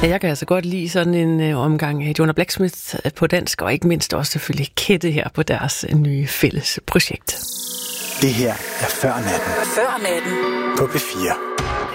Ja, jeg kan altså godt lide sådan en omgang Jonah Blacksmith på dansk, og ikke mindst også selvfølgelig Kette her på deres nye fælles projekt. Det her er Før Natten. Før Natten. På P4.